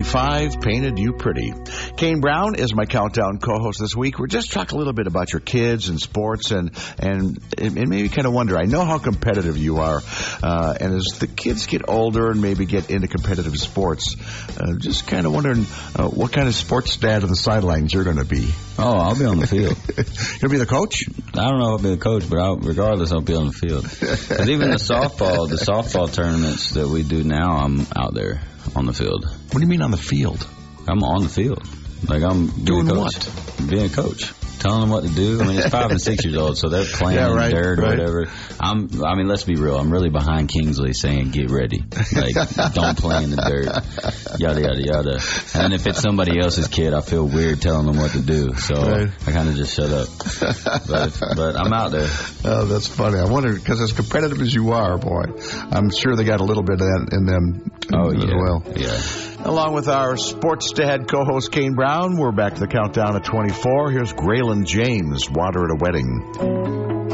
25 painted you pretty. Kane Brown is my countdown co-host this week. We're just talking a little bit about your kids and sports and maybe kind of wonder. I know how competitive you are, and as the kids get older and maybe get into competitive sports, just kind of wondering what kind of sports dad on the sidelines you're going to be. Oh, I'll be on the field. You'll be the coach? I don't know if I'll be the coach, but regardless, I'll be on the field. Because even the softball tournaments that we do now, I'm out there on the field. What do you mean on the field? I'm on the field. Like I'm doing what? Being a coach. Telling them what to do. I mean, it's 5 and 6 years old, so they're playing in the dirt or whatever. I mean, let's be real. I'm really behind Kingsley saying, get ready. Like, don't play in the dirt. Yada, yada, yada. And if it's somebody else's kid, I feel weird telling them what to do. So I kind of just shut up. But I'm out there. Oh, that's funny. I wonder, because as competitive as you are, boy, I'm sure they got a little bit of that in them as well. Yeah. Along with our sports dad co-host Kane Brown, we're back to the countdown at 24. Here's Graylin James, Water at a Wedding.